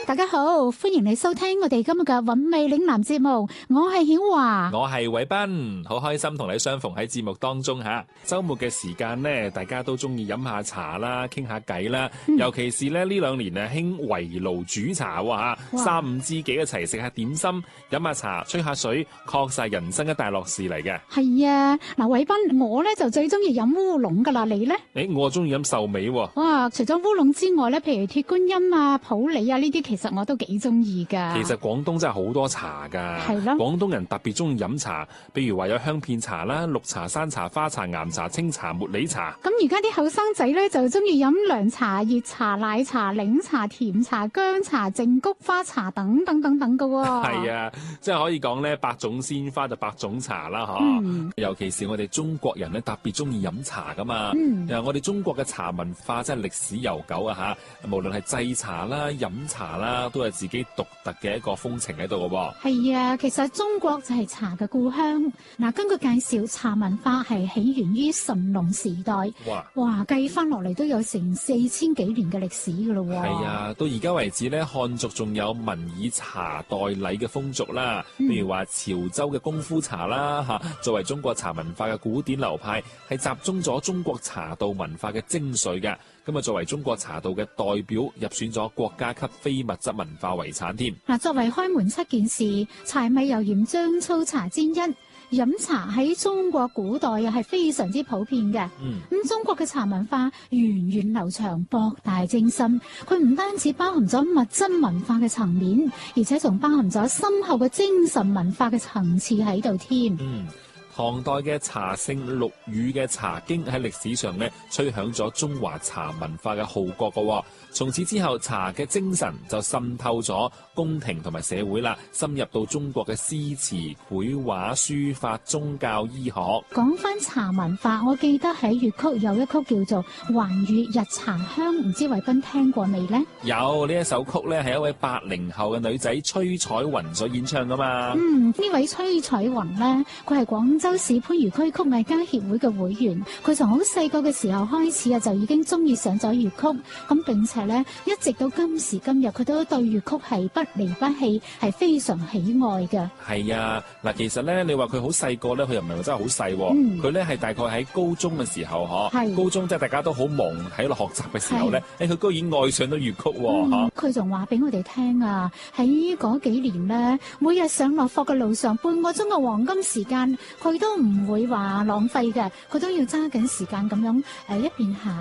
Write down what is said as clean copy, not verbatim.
大家好，歡迎你收聽我哋今日嘅韻味嶺南節目，我係曉華， 我係偉斌，好開心同你相逢喺節目當中吓。周末嘅時間呢，大家都中意飲下茶啦，傾下偈啦，尤其是呢兩年啊興圍爐煮茶吓，三五知己一齊食下點心，飲下茶，吹下水，確實係人生一大樂事嚟嘅。 係啊，嗱，偉斌，我咧就最中意飲烏龍噶啦，你咧？ 我中意飲壽眉喎。 哇，除咗烏龍之外咧，譬如鐵觀音啊、普洱啊呢啲，其實我都幾中意噶。 其實廣東真係好多茶噶，係咯。廣東人特別中意飲茶，譬如話有香片茶啦、綠茶、山茶、花茶、岩茶、清茶、茉莉茶。 咁而家啲後生仔咧就中意飲涼茶、熱茶、奶茶、檸茶、甜茶、薑茶、淨菊花茶等等等等噶喎。 係啊，即係可以講咧，百種鮮花就百種茶啦，嗬。尤其是我哋中國人咧，特別中意飲茶噶嘛。我哋中國嘅茶文化真係歷史悠久啊吓，無論係製茶啦、飲茶啦，都係自己獨特嘅一個風情喺度嘅。 係啊，其實中國就係茶嘅故鄉。嗱，根據介紹，茶文化係起源於神農時代。哇，計翻落嚟都有成4000幾年嘅歷史噶咯。 係啊，到而家為止咧，漢族仲有民以茶代禮嘅風俗啦。譬如話潮州嘅功夫茶啦吓，作為中國茶文化嘅古典流派，係集中咗中國茶道文化嘅精髓嘅。咁啊，作為中國茶道嘅代表，入選咗國家級非物質文化遺產添。嗱，作為開門7件事，柴米油鹽醬醋茶之一。飲茶喺中國古代又係非常之普遍嘅。咁中國嘅茶文化源遠流長、博大精深，佢唔單止包含咗物質文化嘅層面，而且仲包含咗深厚嘅精神文化嘅層次喺度添。 唐代嘅茶聖陸羽嘅《茶經》喺歷史上咧吹響咗中華茶文化嘅號角嘅。從此之後，茶嘅精神就滲透咗宮廷同埋社會啦，深入到中國嘅詩詞、繪畫、書法、宗教、醫學。 講翻茶文化，我記得喺粵曲有一曲叫做《還願日茶香》，唔知偉斌聽過未呢？ 有，呢一首曲咧係一位80後嘅女仔崔彩雲所演唱噶嘛。 呢位崔彩雲呢，佢係廣州市番禺區曲藝家協會嘅會員，佢從好細個嘅時候開始啊，就已經中意上咗粵曲，咁並且咧一直到今時今日，佢都對粵曲係不離不棄，係非常喜愛嘅。 係啊，嗱，其實咧，你話佢好細個咧，佢又唔係話真係好細，佢咧係大概喺高中嘅時候，高中即係大家都好忙喺度學習嘅時候咧，佢居然愛上咗粵曲， 佢仲話俾我哋聽啊，喺嗰幾年咧，每日上落課嘅路上半個鐘嘅黃金時間，佢都唔會話浪費嘅，佢都要揸緊時間咁樣一邊行